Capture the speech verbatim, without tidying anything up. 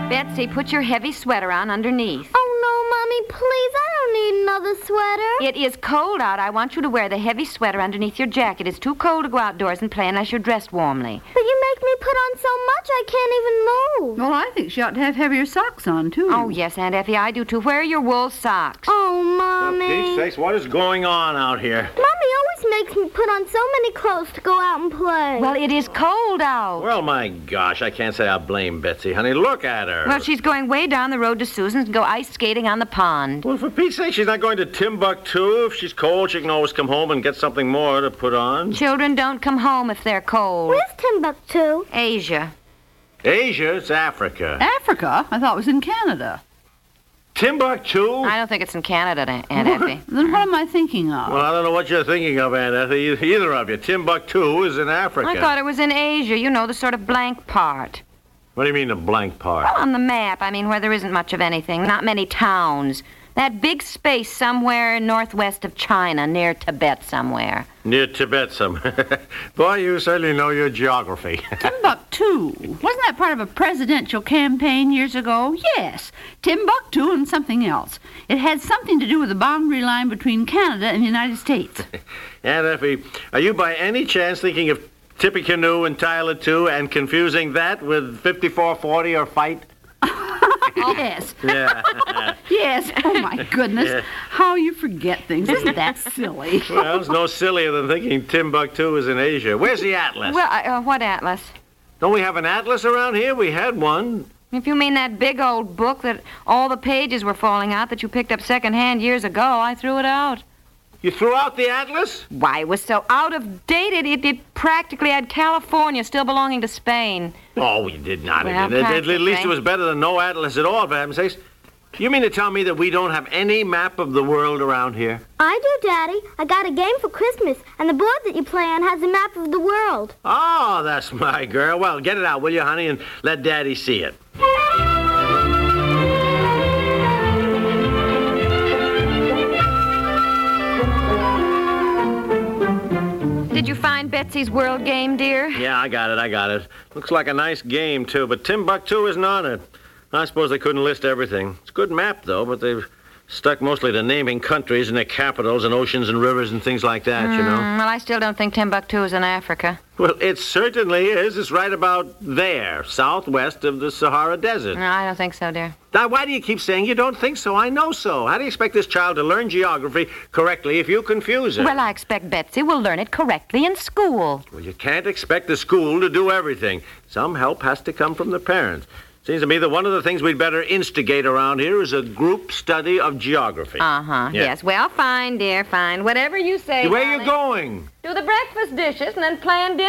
Betsy, put your heavy sweater on underneath. Oh, no, Mommy, please, I don't need another sweater. It is cold out. I want you to wear the heavy sweater underneath your jacket. It's too cold to go outdoors and play unless you're dressed warmly. But you make me put on so much I can't even move. Well, I think she ought to have heavier socks on, too. Oh, yes, Aunt Effie, I do, too. Where are your wool socks? Oh, Mommy. For Pete's sakes, what is going on out here? Mommy always makes me put on so many clothes to go out and play. Well, it is cold out. Well, my gosh, I can't say I blame Betsy, honey. Look at her. Well, she's going way down the road to Susan's to go ice skating on the pond. Well, for Pete's sake, she's not going to Timbuktu. If she's cold, she can always come home and get something more to put on. Children don't come home if they're cold. Where's Timbuktu? Asia. Asia, it's Africa. Africa? I thought it was in Canada. Timbuktu? I don't think it's in Canada, Aunt Effie. Then what am I thinking of? Well, I don't know what you're thinking of, Aunt Effie. Either of you. Timbuktu is in Africa. I thought it was in Asia. You know, the sort of blank part. What do you mean, the blank part? Well, on the map, I mean, where there isn't much of anything. Not many towns. That big space somewhere northwest of China, near Tibet somewhere. Near Tibet somewhere. Boy, you certainly know your geography. Timbuktu. Wasn't that part of a presidential campaign years ago? Yes. Timbuktu and something else. It had something to do with the boundary line between Canada and the United States. Aunt Effie, are you by any chance thinking of Tippecanoe and Tyler two and confusing that with fifty-four forty or fight? Yes. Yeah. Yes. Oh, my goodness. Yeah. How you forget things. Isn't that silly? Well, it's no sillier than thinking Timbuktu is in Asia. Where's the atlas? Well, uh, what atlas? Don't we have an atlas around here? We had one. If you mean that big old book that all the pages were falling out that you picked up secondhand years ago, I threw it out. You threw out the atlas? Why, it was so out of date, it, it, it practically had California still belonging to Spain. Oh, we did not. Well, It- it- at least practically. it was better than no atlas at all, for heaven's sakes. You mean to tell me that we don't have any map of the world around here? I do, Daddy. I got a game for Christmas, and the board that you play on has a map of the world. Oh, that's my girl. Well, get it out, will you, honey, and let Daddy see it. Did you find Betsy's World game, dear? Yeah, I got it, I got it. Looks like a nice game, too, but Timbuktu isn't on it. I suppose they couldn't list everything. It's a good map, though, but they've stuck mostly to naming countries and their capitals and oceans and rivers and things like that, you know. Mm, well, I still don't think Timbuktu is in Africa. Well, it certainly is. It's right about there, southwest of the Sahara Desert. No, I don't think so, dear. Now, why do you keep saying you don't think so? I know so. How do you expect this child to learn geography correctly if you confuse her? Well, I expect Betsy will learn it correctly in school. Well, you can't expect the school to do everything. Some help has to come from the parents. Seems to me that one of the things we'd better instigate around here is a group study of geography. Uh-huh, Yeah. yes. Well, fine, dear, fine. Whatever you say, Where are you darling. going? Do the breakfast dishes and then plan dinner.